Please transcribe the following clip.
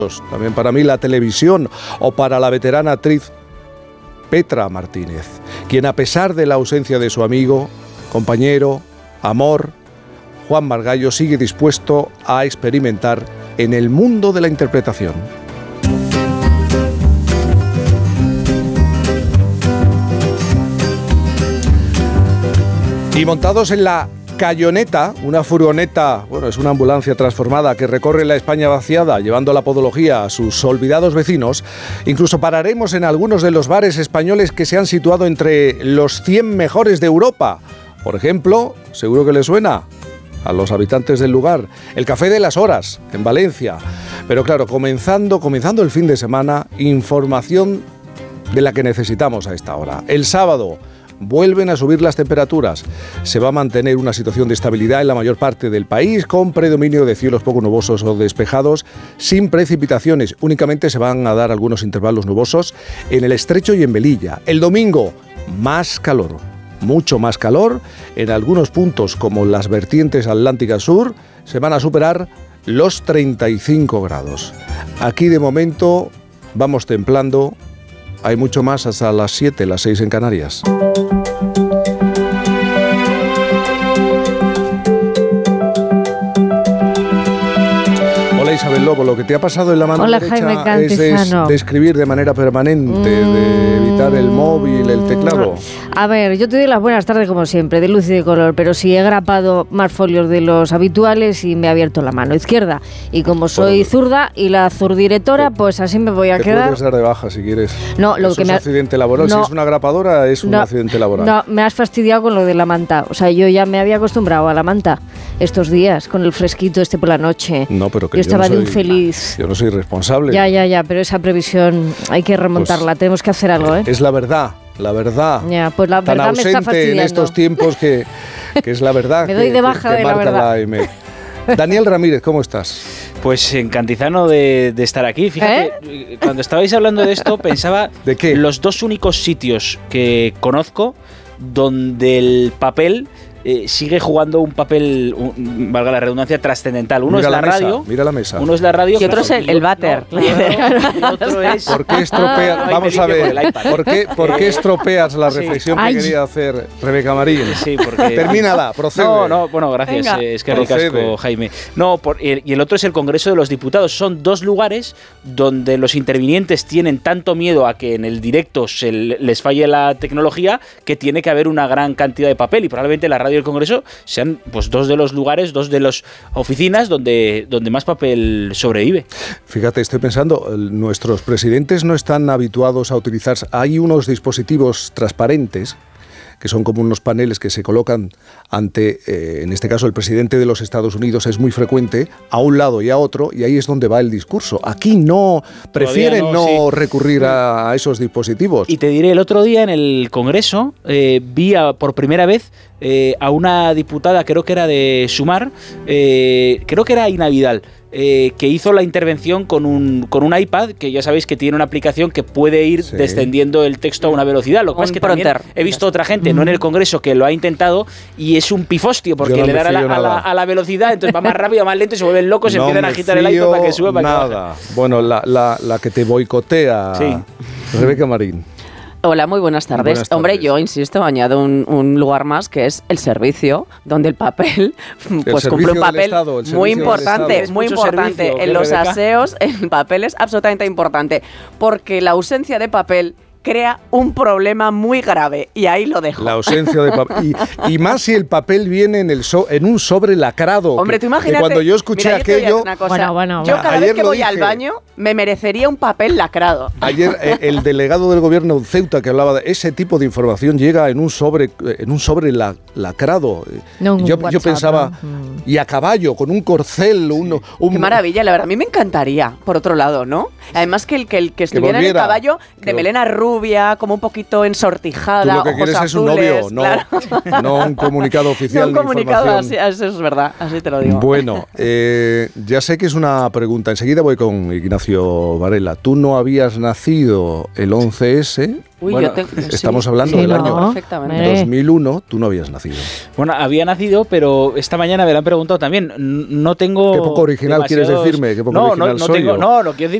también para mí la televisión, o para la veterana actriz Petra Martínez, quien a pesar de la ausencia de su amigo, compañero, amor, Juan Margallo, sigue dispuesto a experimentar en el mundo de la interpretación. Y montados en la Cayoneta, una furgoneta, es una ambulancia transformada que recorre la España vaciada, llevando la podología a sus olvidados vecinos, incluso pararemos en algunos de los bares españoles que se han situado entre los 100 mejores de Europa. Por ejemplo, seguro que le suena a los habitantes del lugar, el Café de las Horas, en Valencia. Pero claro, comenzando el fin de semana, información de la que necesitamos a esta hora. El sábado vuelven a subir las temperaturas. Se va a mantener una situación de estabilidad en la mayor parte del país, con predominio de cielos poco nubosos o despejados, sin precipitaciones. Únicamente se van a dar algunos intervalos nubosos en el Estrecho y en Melilla. El domingo, más calor, mucho más calor. En algunos puntos, como las vertientes atlánticas sur, se van a superar los 35 grados. Aquí, de momento, vamos templando. Hay mucho más hasta las 7, las 6 en Canarias. Hola Isabel Lobo, lo que te ha pasado en la mano derecha es de escribir de manera permanente, de evitar el móvil, el teclado. A ver, yo te doy las buenas tardes como siempre, de luz y de color, pero sí he grapado más folios de los habituales y me he abierto la mano izquierda. Y como soy zurda y la zurdirectora, pues así me voy a quedar. Te puedes dar de baja si quieres. No, lo eso que es un accidente laboral. No, si es una grapadora, es un accidente laboral. No, me has fastidiado con lo de la manta. O sea, yo ya me había acostumbrado a la manta estos días, con el fresquito por la noche. No, pero que yo estaba de un feliz. Yo no soy responsable. Ya, pero esa previsión hay que remontarla. Pues tenemos que hacer algo, ¿eh? Es la verdad. La verdad, ya, pues la tan verdad ausente me está fastidiando en estos tiempos que es la verdad. Me doy de baja de la verdad. Daniel Ramírez, ¿cómo estás? Pues encantizano de estar aquí. Fíjate, cuando estabais hablando de esto pensaba ¿de qué? Los dos únicos sitios que conozco donde el papel sigue jugando un papel, valga la redundancia, trascendental. Uno es la radio. Mira la mesa. Uno es la radio. Y otro es el váter. Otro es... ¿Por qué estropeas? Vamos a ver. ¿Por qué estropeas la reflexión que quería hacer Rebeca Marín? Sí, porque... Termínala, procede. Bueno, gracias. Es que ricasco, Jaime. Y el otro es el Congreso de los Diputados. Son dos lugares donde los intervinientes tienen tanto miedo a que en el directo les falle la tecnología que tiene que haber una gran cantidad de papel, y probablemente la radio y el Congreso sean pues dos de los lugares, dos de las oficinas donde más papel sobrevive. Fíjate, estoy pensando, nuestros presidentes no están habituados a utilizar, hay unos dispositivos transparentes que son como unos paneles que se colocan ante, en este caso el presidente de los Estados Unidos, es muy frecuente, a un lado y a otro, y ahí es donde va el discurso. Aquí no, prefieren no recurrir a esos dispositivos. Y te diré, el otro día en el Congreso vi por primera vez a una diputada, creo que era de Sumar, creo que era Ina Vidal, que hizo la intervención con un iPad, que ya sabéis que tiene una aplicación que puede ir descendiendo el texto a una velocidad. Lo que pasa es que también he visto otra gente, no en el Congreso, que lo ha intentado y es un pifostio, porque le dan a la velocidad, entonces va más rápido, más lento, y se vuelven locos, empiezan a agitar el iPad para que suba, para que baje. Bueno, la que te boicotea, Rebeca Marín. Hola, muy buenas tardes. Buenas tardes. Hombre, yo insisto, añado un lugar más, que es el servicio, donde el papel pues cumple un papel muy importante en los aseos. El papel es absolutamente importante, porque la ausencia de papel crea un problema muy grave, y ahí lo dejo. La ausencia de papel. Y más si el papel viene en un sobre lacrado. Hombre, tú imagínate. Cuando yo escuché aquello... Yo cada vez que voy al baño me merecería un papel lacrado. Ayer el delegado del gobierno de Ceuta, que hablaba de ese tipo de información, llega en un sobre lacrado. Yo pensaba, y a caballo, con un corcel. Qué maravilla, la verdad. A mí me encantaría, por otro lado, ¿no? Además que el que estuviera en el caballo de melena rubia, rubia, como un poquito ensortijada. Tú lo que quieres es un novio, no un comunicado oficial. No un comunicado, así, eso es verdad, así te lo digo. Bueno, ya sé que es una pregunta. Enseguida voy con Ignacio Varela. ¿Tú no habías nacido el 11S? Uy, bueno, estamos hablando del año 2001, tú no habías nacido. Bueno, había nacido, pero esta mañana me lo han preguntado también. No tengo... Qué poco original quieres decirme, qué poco original soy yo. No, quiero decir